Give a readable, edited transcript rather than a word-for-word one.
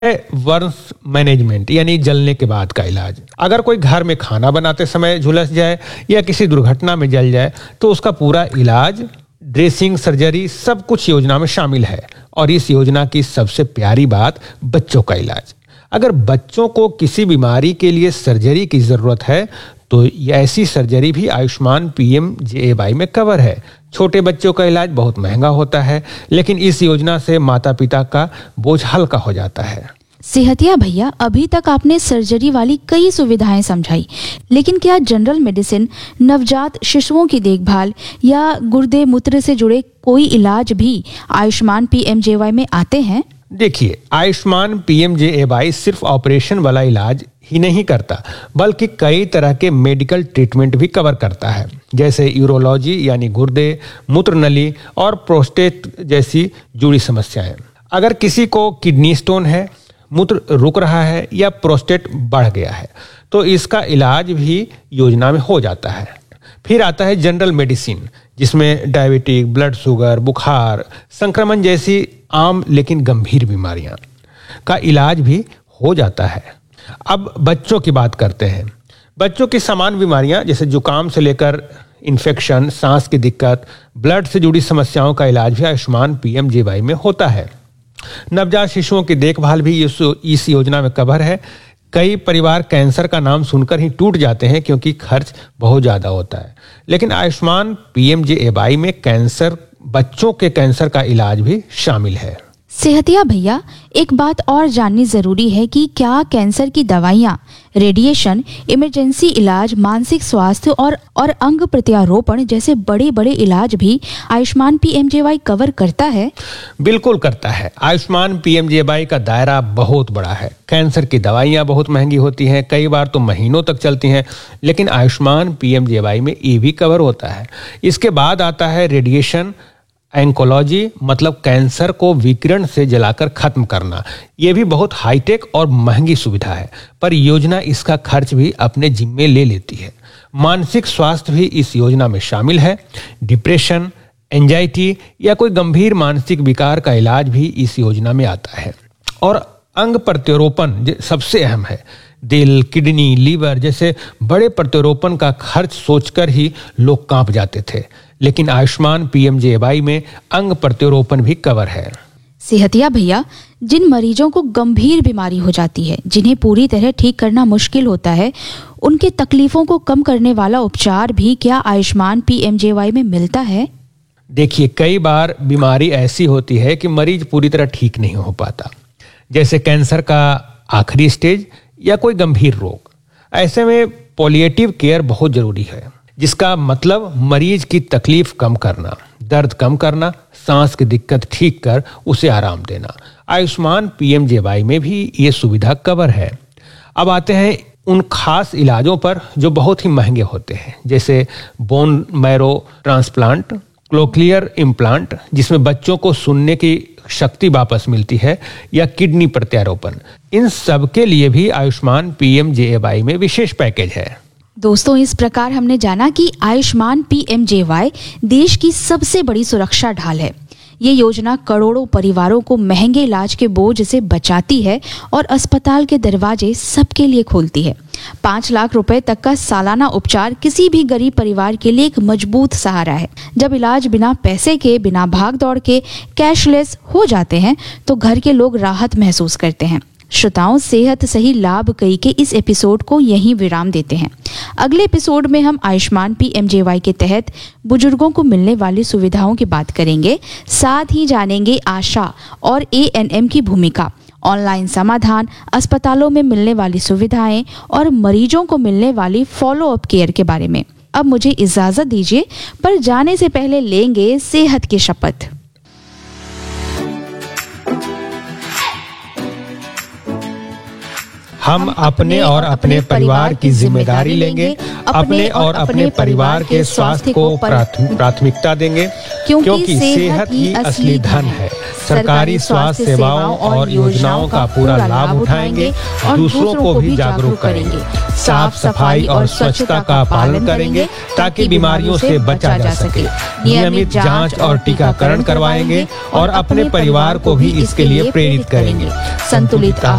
Worms management यानी जलने के बाद का इलाज। अगर कोई घर में खाना बनाते समय झुलस जाए या किसी दुर्घटना में जल जाए तो उसका पूरा इलाज, ड्रेसिंग, सर्जरी सब कुछ योजना में शामिल है। और इस योजना की सबसे प्यारी बात बच्चों का इलाज। अगर बच्चों को किसी बीमारी के लिए सर्जरी की ज़रूरत है तो ऐसी सर्जरी भी आयुष्मान PMJAY में कवर है। छोटे बच्चों का इलाज बहुत महंगा होता है, लेकिन इस योजना से माता पिता का बोझ हल्का हो जाता है। सेहतिया भैया, अभी तक आपने सर्जरी वाली कई सुविधाएं समझाई, लेकिन क्या जनरल मेडिसिन, नवजात शिशुओं की देखभाल या गुर्दे मूत्र से जुड़े कोई इलाज भी आयुष्मान PMJAY में आते हैं? देखिए, आयुष्मान PMJAY सिर्फ ऑपरेशन वाला इलाज ही नहीं करता, बल्कि कई तरह के मेडिकल ट्रीटमेंट भी कवर करता है, जैसे यूरोलॉजी यानी गुर्दे, मूत्रनली और प्रोस्टेट जैसी जुड़ी समस्याएं। अगर किसी को किडनी स्टोन है, मूत्र रुक रहा है या प्रोस्टेट बढ़ गया है तो इसका इलाज भी योजना में हो जाता है। फिर आता है जनरल मेडिसिन, जिसमें डायबिटिक, ब्लड शुगर, बुखार, संक्रमण जैसी आम लेकिन गंभीर बीमारियां का इलाज भी हो जाता है। अब बच्चों की बात करते हैं। बच्चों की सामान्य बीमारियां जैसे जुकाम से लेकर इन्फेक्शन, सांस की दिक्कत, ब्लड से जुड़ी समस्याओं का इलाज भी आयुष्मान PMJAY में होता है। नवजात शिशुओं की देखभाल भी इस योजना में कवर है। कई परिवार कैंसर का नाम सुनकर ही टूट जाते हैं क्योंकि खर्च बहुत ज़्यादा होता है, लेकिन आयुष्मान PMJAY में कैंसर, बच्चों के कैंसर का इलाज भी शामिल है। सेहतिया भैया, एक बात और जाननी जरूरी है कि क्या कैंसर की दवाइयाँ, रेडिएशन, इमरजेंसी इलाज, मानसिक स्वास्थ्य और अंग प्रत्यारोपण जैसे बड़े बड़े इलाज भी आयुष्मान PMJAY कवर करता है? बिल्कुल करता है। आयुष्मान PMJAY का दायरा बहुत बड़ा है। कैंसर की दवाइयाँ बहुत महंगी होती हैं, कई बार तो महीनों तक चलती हैं, लेकिन आयुष्मान PMJAY में ये भी कवर होता है। इसके बाद आता है रेडिएशन एंकोलॉजी, मतलब कैंसर को विकिरण से जलाकर खत्म करना। ये भी बहुत हाईटेक और महंगी सुविधा है, पर योजना इसका खर्च भी अपने जिम्मे ले लेती है। मानसिक स्वास्थ्य भी इस योजना में शामिल है। डिप्रेशन, एंजाइटी या कोई गंभीर मानसिक विकार का इलाज भी इस योजना में आता है। और अंग प्रत्यारोपण सबसे अहम है। दिल, किडनी, लीवर जैसे बड़े प्रत्यारोपण का खर्च सोचकर ही लोग कांप जाते थे, लेकिन आयुष्मान PMJAY में अंग प्रत्यारोपण भी कवर है। सेहतिया भैया, जिन मरीजों को गंभीर बीमारी हो जाती है, जिन्हें पूरी तरह ठीक करना मुश्किल होता है, उनके तकलीफों को कम करने वाला उपचार भी क्या आयुष्मान PMJAY में मिलता है? देखिए, कई बार बीमारी ऐसी होती है कि मरीज पूरी तरह ठीक नहीं हो पाता, जैसे कैंसर का आखिरी स्टेज या कोई गंभीर रोग। ऐसे में पॉलिएटिव केयर बहुत जरूरी है, जिसका मतलब मरीज की तकलीफ कम करना, दर्द कम करना, सांस की दिक्कत ठीक कर उसे आराम देना। आयुष्मान PMJAY में भी ये सुविधा कवर है। अब आते हैं उन खास इलाजों पर जो बहुत ही महंगे होते हैं, जैसे bone marrow transplant, cochlear implant जिसमें बच्चों को सुनने की शक्ति वापस मिलती है, या किडनी प्रत्यारोपण। इन सब के लिए भी आयुष्मान PMJAY में विशेष पैकेज है। दोस्तों, इस प्रकार हमने जाना कि आयुष्मान PMJAY देश की सबसे बड़ी सुरक्षा ढाल है। ये योजना करोड़ों परिवारों को महंगे इलाज के बोझ से बचाती है और अस्पताल के दरवाजे सबके लिए खोलती है। 5 लाख रुपए तक का सालाना उपचार किसी भी गरीब परिवार के लिए एक मजबूत सहारा है। जब इलाज बिना पैसे के, बिना भाग दौड़ के कैशलेस हो जाते हैं तो घर के लोग राहत महसूस करते हैं। श्रोताओं, सेहत सही लाभ कई के इस एपिसोड को यहीं विराम देते हैं। अगले एपिसोड में हम आयुष्मान PMJAY के तहत बुजुर्गों को मिलने वाली सुविधाओं की बात करेंगे। साथ ही जानेंगे आशा और ANM की भूमिका, ऑनलाइन समाधान, अस्पतालों में मिलने वाली सुविधाएं और मरीजों को मिलने वाली फॉलोअप केयर के बारे में। अब मुझे इजाजत दीजिए, पर जाने से पहले लेंगे सेहत की शपथ। हम अपने और अपने परिवार की जिम्मेदारी लेंगे, अपने और अपने परिवार के स्वास्थ्य को प्राथमिकता देंगे, क्योंकि सेहत ही असली धन है। सरकारी स्वास्थ्य सेवाओं और योजनाओं का पूरा लाभ उठाएंगे और दूसरों को भी जागरूक करेंगे। साफ सफाई और स्वच्छता का पालन करेंगे ताकि बीमारियों से बचा जा सके। नियमित जांच और टीकाकरण करवाएंगे और अपने परिवार को भी इसके लिए प्रेरित करेंगे। संतुलित